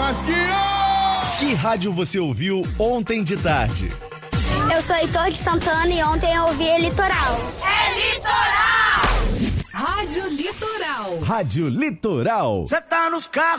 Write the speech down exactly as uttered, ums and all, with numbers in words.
lasquinha! Que rádio você ouviu ontem de tarde? Eu sou Heitor de Santana e ontem eu ouvi Litoral. É Litoral! Rádio Litoral. Rádio Litoral. Cê tá nos carros.